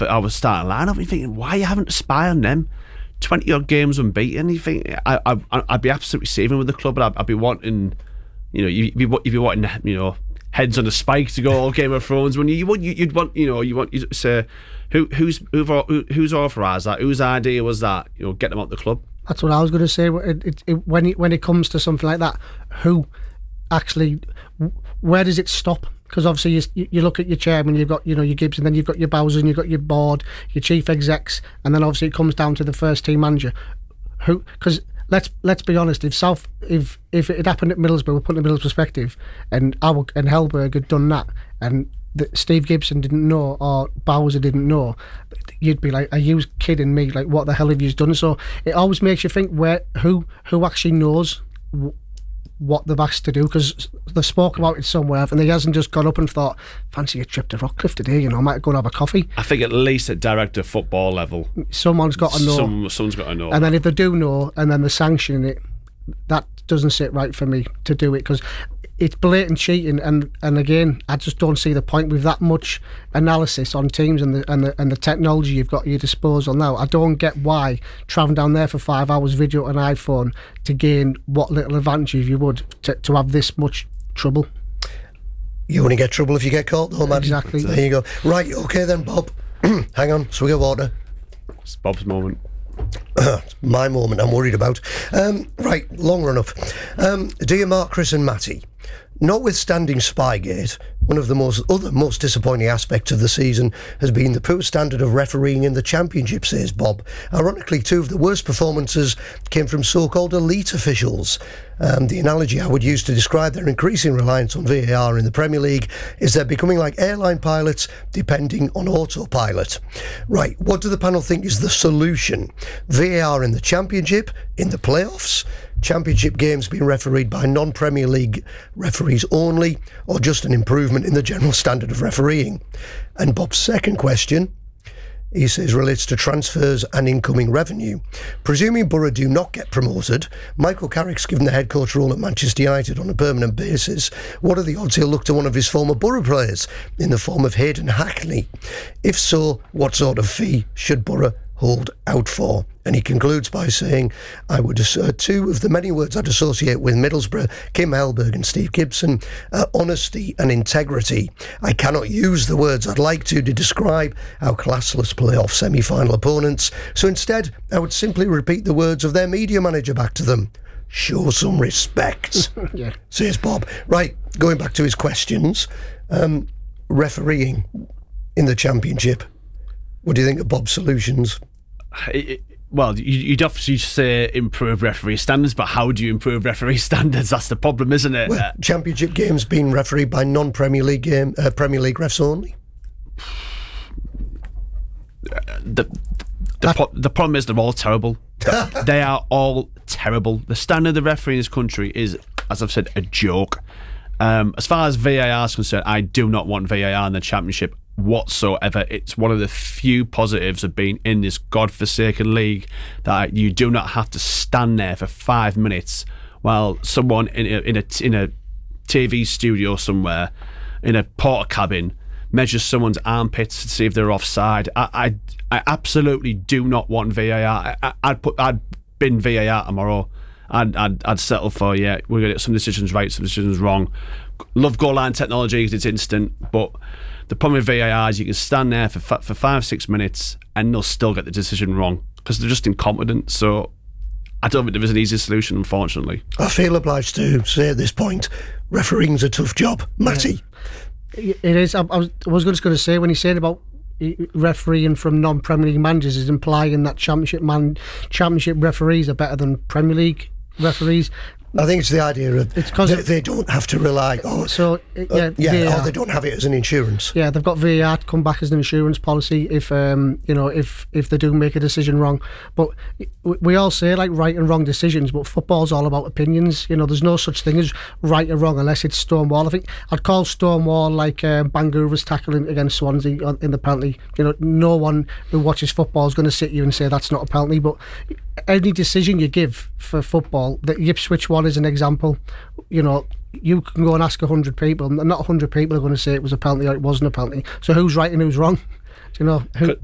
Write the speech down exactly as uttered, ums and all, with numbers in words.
for our starting lineup. You're thinking, why you haven't to spy on them? twenty odd games unbeaten. You think I, I, I'd be absolutely saving with the club, but I'd, I'd be wanting, you know, you'd be, you'd be wanting, you know, heads on the spike to go all Game of Thrones. When you, you want, you'd want, you know, you want you say, who, who's, who, who's authorised that? Whose idea was that? You know, get them out the club. That's what I was going to say. It, it, it, when it, when it comes to something like that, who actually, where does it stop? Because obviously you, you look at your chairman, you've got, you know, your Gibbs, and then you've got your Bowser, and you've got your board, your chief execs, and then obviously it comes down to the first team manager. Who? Because let's let's be honest, if South, if if it had happened at Middlesbrough, we're putting it in Middlesbrough perspective, and our and Hellberg had done that, and the, Steve Gibson didn't know, or Bowser didn't know, you'd be like, are you kidding me? Like, what the hell have you done? So it always makes you think, where who who actually knows w- what they've asked to do, because they spoke about it somewhere and he hasn't just got up and thought, fancy a trip to Rockcliffe today, you know, I might go and have a coffee. I think at least at director of football level, someone's got to know. Some, someone's got to know. And then if they do know and then they're sanctioning it, that doesn't sit right for me to do it, because it's blatant cheating, and, and again, I just don't see the point with that much analysis on teams and the and the and the technology you've got at your disposal now. I don't get why travelling down there for five hours, video on an iPhone, to gain what little advantage you would to, to have this much trouble. You only get trouble if you get caught, though, man. Exactly. There you go. Right, okay then, Bob. Hang on, swig of water. It's Bob's moment. My moment I'm worried about. Um, right, long run up. Um, dear Mark, Chris and Matty, notwithstanding Spygate, one of the most other most disappointing aspects of the season has been the poor standard of refereeing in the Championship, says Bob. Ironically, two of the worst performances came from so-called elite officials. Um, the analogy I would use to describe their increasing reliance on V A R in the Premier League is they're becoming like airline pilots depending on autopilot. Right, what do the panel think is the solution? V A R in the Championship, in the playoffs, Championship games being refereed by non-Premier League referees only, or just an improvement in the general standard of refereeing? And Bob's second question, he says, relates to transfers and incoming revenue. Presuming Borough do not get promoted, Michael Carrick's given the head coach role at Manchester United on a permanent basis. What are the odds he'll look to one of his former Borough players in the form of Hayden Hackney? If so, what sort of fee should Borough hold out for? And he concludes by saying, I would assert two of the many words I'd associate with Middlesbrough, Kim Hellberg and Steve Gibson, uh, honesty and integrity. I cannot use the words I'd like to to describe our classless playoff semi-final opponents, so instead I would simply repeat the words of their media manager back to them. Show some respect, yeah. says Bob. Right, going back to his questions, um, refereeing in the Championship. What do you think of Bob's solutions? It, it, well, you'd obviously say improve referee standards, but how do you improve referee standards? That's the problem, isn't it? Well, uh, Championship games being refereed by non-Premier League game, uh, Premier League refs only. The the, po- the problem is they're all terrible. They are all terrible. The standard of the referee in this country is, as I've said, a joke. Um, as far as V A R is concerned, I do not want V A R in the Championship whatsoever. It's one of the few positives of being in this godforsaken league, that you do not have to stand there for five minutes while someone in a, in a in a T V studio somewhere in a porter cabin measures someone's armpits to see if they're offside. I I, I absolutely do not want V A R. I, I'd put I'd bin V A R tomorrow. I'd, I'd, I'd settle for, yeah, we're going to get some decisions right, some decisions wrong. Love goal line technology because it's instant, but the problem with V A R is you can stand there for for five, six minutes and they'll still get the decision wrong because they're just incompetent. So I don't think there is an easy solution, unfortunately. I feel obliged to say at this point, refereeing's a tough job. Matty? Yeah. It is. I, I was, I was just going to say, when he's saying about refereeing from non-Premier League managers, is implying that Championship man, Championship referees are better than Premier League referees. I think it's the idea of it's because they, they don't have to rely on so yeah, uh, yeah V A R. or they don't have it as an insurance. Yeah, they've got V A R to come back as an insurance policy if um you know if if they do make a decision wrong. But we all say like right and wrong decisions, but football's all about opinions. You know, there's no such thing as right or wrong unless it's Stonewall. I think I'd call Stonewall like um, Bangura's tackling against Swansea in the penalty. You know, no one who watches football is going to sit you and say that's not a penalty. But any decision you give for football, the Ipswich one is an example. You know, you can go and ask a hundred people, and not a hundred people are going to say it was a penalty or it wasn't a penalty. So who's right and who's wrong? Do you know who?